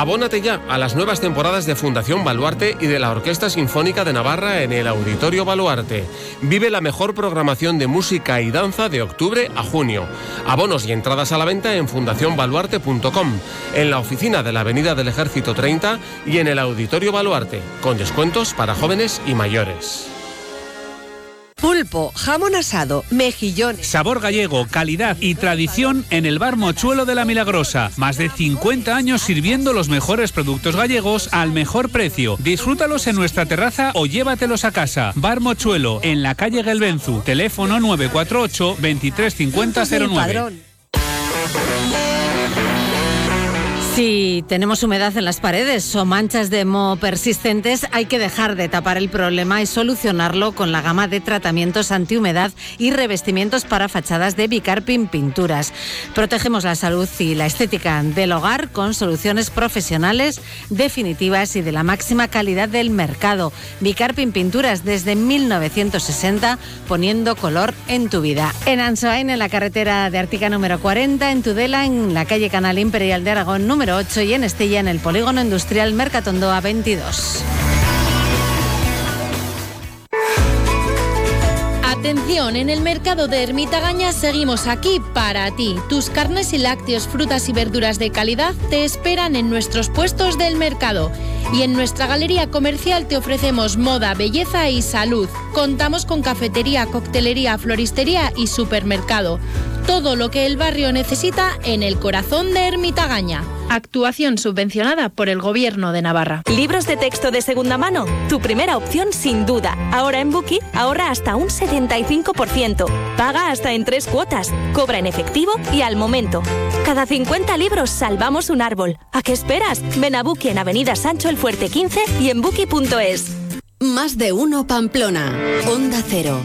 Abónate ya a las nuevas temporadas de Fundación Baluarte y de la Orquesta Sinfónica de Navarra en el Auditorio Baluarte. Vive la mejor programación de música y danza de octubre a junio. Abonos y entradas a la venta en fundacionbaluarte.com, en la oficina de la Avenida del Ejército 30 y en el Auditorio Baluarte, con descuentos para jóvenes y mayores. Pulpo, jamón asado, mejillones. Sabor gallego, calidad y tradición en el Bar Mochuelo de la Milagrosa. Más de 50 años sirviendo los mejores productos gallegos al mejor precio. Disfrútalos en nuestra terraza o llévatelos a casa. Bar Mochuelo, en la calle Gelbenzu. Teléfono 948 23 50 09. Si tenemos humedad en las paredes o manchas de moho persistentes, hay que dejar de tapar el problema y solucionarlo con la gama de tratamientos antihumedad y revestimientos para fachadas de Bicarpin Pinturas. Protegemos la salud y la estética del hogar con soluciones profesionales, definitivas y de la máxima calidad del mercado. Bicarpin Pinturas desde 1960, poniendo color en tu vida. En Ansoain, en la carretera de Artica número 40, en Tudela, en la calle Canal Imperial de Aragón número 8 y en Estella, en el Polígono Industrial Mercatondoa 22. Atención, en el mercado de Ermita-Gaña seguimos aquí para ti. Tus carnes y lácteos, frutas y verduras de calidad te esperan en nuestros puestos del mercado. Y en nuestra galería comercial te ofrecemos moda, belleza y salud. Contamos con cafetería, coctelería, floristería y supermercado. Todo lo que el barrio necesita en el corazón de Ermita-Gaña. Actuación subvencionada por el Gobierno de Navarra. ¿Libros de texto de segunda mano? Tu primera opción sin duda. Ahora en Bookie ahorra hasta un 75%. Paga hasta en 3 cuotas. Cobra en efectivo y al momento. Cada 50 libros salvamos un árbol. ¿A qué esperas? Ven a Bookie en Avenida Sancho el Fuerte 15 y en bookie.es. Más de uno Pamplona. Onda Cero.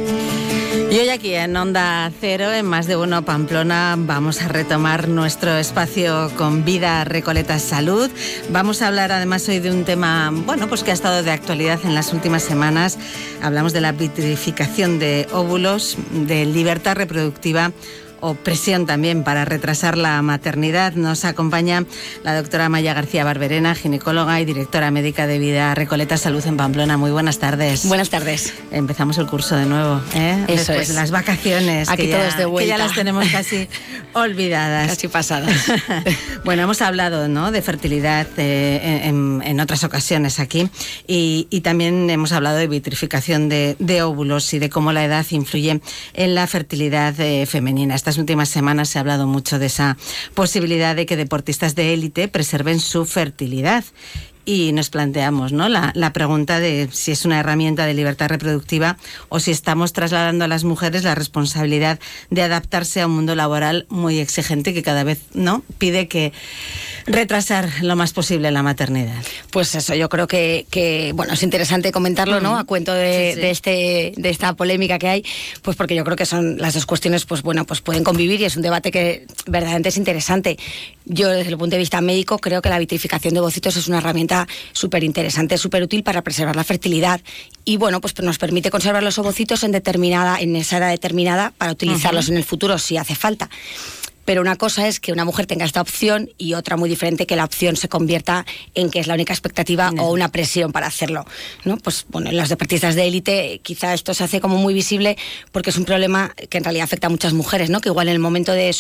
Y hoy aquí en Onda Cero, en Más de Uno Pamplona, vamos a retomar nuestro espacio con Vida Recoleta Salud. Vamos a hablar además hoy de un tema, bueno, pues que ha estado de actualidad en las últimas semanas. Hablamos de la vitrificación de óvulos, de libertad reproductiva o presión también para retrasar la maternidad. Nos acompaña la doctora Maya García Barberena, ginecóloga y directora médica de Vida Recoleta Salud en Pamplona. Muy buenas tardes. Buenas tardes. Empezamos el curso de nuevo, ¿eh? Eso después de las vacaciones. Aquí todos de vuelta. Que ya las tenemos casi olvidadas. Casi pasadas. Bueno, hemos hablado, ¿no?, de fertilidad en otras ocasiones aquí y también hemos hablado de vitrificación de óvulos y de cómo la edad influye en la fertilidad femenina. Estas últimas semanas se ha hablado mucho de esa posibilidad de que deportistas de élite preserven su fertilidad. Y nos planteamos, ¿no?, la pregunta de si es una herramienta de libertad reproductiva o si estamos trasladando a las mujeres la responsabilidad de adaptarse a un mundo laboral muy exigente que cada vez, ¿no?, pide que retrasar lo más posible la maternidad. Pues eso, yo creo que bueno, es interesante comentarlo, ¿no?, a cuento de esta polémica que hay, pues porque yo creo que son las dos cuestiones, pues bueno, pues pueden convivir y es un debate que verdaderamente es interesante. Yo, desde el punto de vista médico, creo que la vitrificación de ovocitos es una herramienta súper interesante, súper útil para preservar la fertilidad y bueno, pues nos permite conservar los ovocitos en esa edad determinada para utilizarlos en el futuro si hace falta. Pero una cosa es que una mujer tenga esta opción y otra muy diferente que la opción se convierta en que es la única expectativa o una presión para hacerlo, ¿no? Pues bueno, en los deportistas de élite quizá esto se hace como muy visible porque es un problema que en realidad afecta a muchas mujeres, ¿no? Que igual en el momento de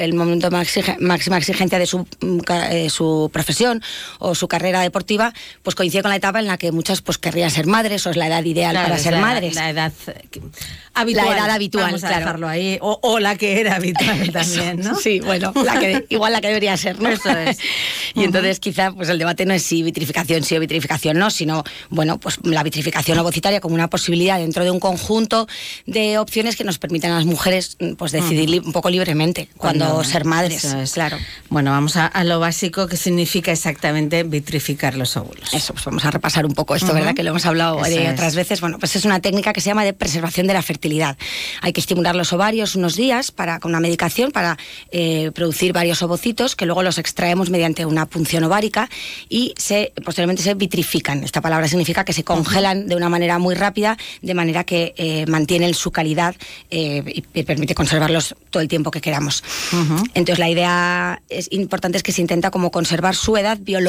máxima exigencia de su profesión o su carrera deportiva, pues coincide con la etapa en la que muchas pues querrían ser madres o es la edad ideal para ser madres. La edad habitual. La edad habitual, vamos a dejarlo ahí. O la que era habitual también, ¿no? Sí, bueno, igual la que debería ser, ¿no? Eso es. Y entonces quizá pues el debate no es si vitrificación sí o vitrificación no, sino bueno, pues la vitrificación ovocitaria como una posibilidad dentro de un conjunto de opciones que nos permitan a las mujeres pues decidir un poco libremente cuando ser madres. Eso es. Claro. Bueno, vamos a lo básico que significa exactamente vitrificar los óvulos. Eso, pues vamos a repasar un poco esto, ¿verdad? Que lo hemos hablado otras veces. Bueno, pues es una técnica que se llama de preservación de la fertilidad. Hay que estimular los ovarios unos días con una medicación para producir varios ovocitos que luego los extraemos mediante una punción ovárica y posteriormente se vitrifican. Esta palabra significa que se congelan de una manera muy rápida, de manera que mantienen su calidad y permite conservarlos todo el tiempo que queramos. Entonces la idea importante es que se intenta como conservar su edad biológica